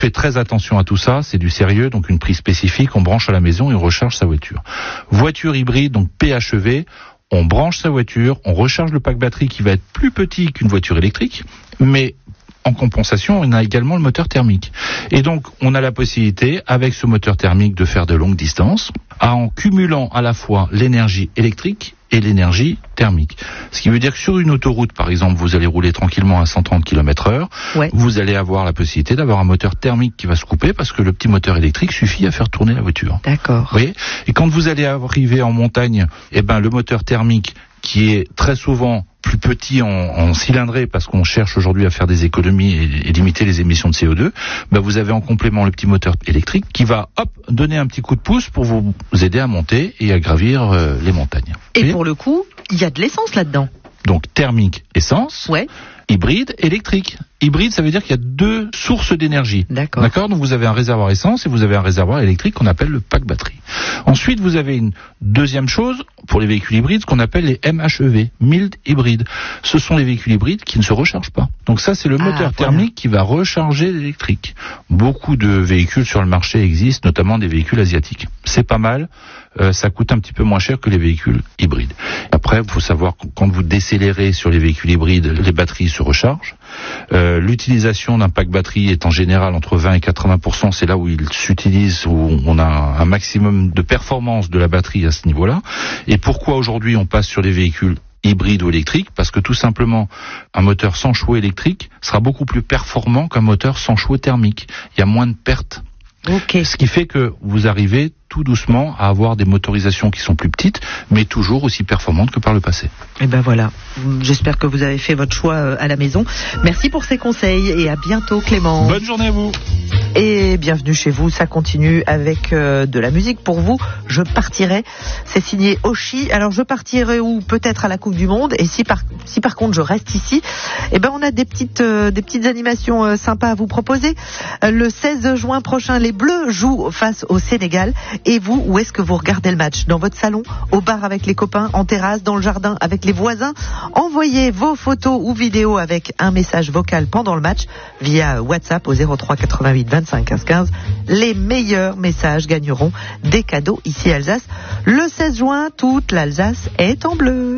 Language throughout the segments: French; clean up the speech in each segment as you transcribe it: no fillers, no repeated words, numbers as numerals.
Faites très attention à tout ça, c'est du sérieux, donc une prise spécifique, on branche à la maison et on recharge sa voiture. Voiture hybride, donc PHEV, on branche sa voiture, on recharge le pack batterie qui va être plus petit qu'une voiture électrique, mais en compensation, on a également le moteur thermique. Et donc, on a la possibilité, avec ce moteur thermique, de faire de longues distances, en cumulant à la fois l'énergie électrique et l'énergie thermique. Ce qui veut dire que sur une autoroute, par exemple, vous allez rouler tranquillement à 130 km/h, vous allez avoir la possibilité d'avoir un moteur thermique qui va se couper parce que le petit moteur électrique suffit à faire tourner la voiture. D'accord. Vous voyez ? Et quand vous allez arriver en montagne, le moteur thermique, qui est très souvent plus petit en cylindrée parce qu'on cherche aujourd'hui à faire des économies et limiter les émissions de CO2, vous avez en complément le petit moteur électrique qui va donner un petit coup de pouce pour vous aider à monter et à gravir les montagnes. Et pour le coup, il y a de l'essence là-dedans. Donc thermique, essence. Ouais. Hybride, électrique. Hybride, ça veut dire qu'il y a deux sources d'énergie. D'accord. Donc vous avez un réservoir essence et vous avez un réservoir électrique qu'on appelle le pack batterie. Ensuite, vous avez une deuxième chose pour les véhicules hybrides, ce qu'on appelle les MHEV, mild hybrides. Ce sont les véhicules hybrides qui ne se rechargent pas. Donc ça, c'est le moteur thermique qui va recharger l'électrique. Beaucoup de véhicules sur le marché existent, notamment des véhicules asiatiques. C'est pas mal. Ça coûte un petit peu moins cher que les véhicules hybrides. Après, il faut savoir que quand vous décélérez sur les véhicules hybrides, les batteries se rechargent. L'utilisation d'un pack batterie est en général entre 20 et 80%. C'est là où il s'utilise, où on a un maximum de performance de la batterie à ce niveau-là. Et pourquoi aujourd'hui on passe sur les véhicules hybrides ou électriques? Parce que tout simplement, un moteur sans chaud électrique sera beaucoup plus performant qu'un moteur sans chaud thermique. Il y a moins de pertes. Okay. Ce qui fait que vous arrivez tout doucement à avoir des motorisations qui sont plus petites, mais toujours aussi performantes que par le passé. Et voilà. J'espère que vous avez fait votre choix à la maison. Merci pour ces conseils et à bientôt, Clément. Bonne journée à vous. Et bienvenue chez vous. Ça continue avec de la musique pour vous. Je partirai. C'est signé Oshi. Alors je partirai où? Peut-être à la Coupe du Monde. Et si par contre je reste ici, on a des petites animations sympas à vous proposer. Le 16 juin prochain, les Bleus jouent face au Sénégal. Et vous, où est-ce que vous regardez le match? Dans votre salon, au bar avec les copains, en terrasse, dans le jardin avec les voisins? Envoyez vos photos ou vidéos avec un message vocal pendant le match via WhatsApp au 03 88 25 15 15. Les meilleurs messages gagneront des cadeaux ici à Alsace. Le 16 juin, toute l'Alsace est en bleu.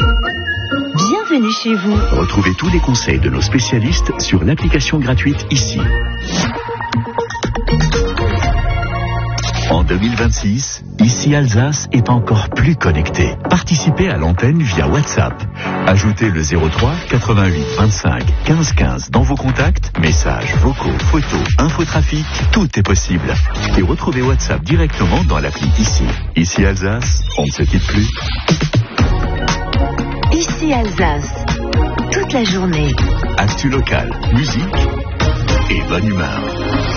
Bienvenue chez vous. Retrouvez tous les conseils de nos spécialistes sur l'application gratuite ici. En 2026, ici Alsace est encore plus connectée. Participez à l'antenne via WhatsApp. Ajoutez le 03 88 25 15 15 dans vos contacts, messages, vocaux, photos, infotrafic, tout est possible. Et retrouvez WhatsApp directement dans l'appli ici. Ici Alsace, on ne se quitte plus. Ici Alsace, toute la journée. Actu local, musique et bonne humeur.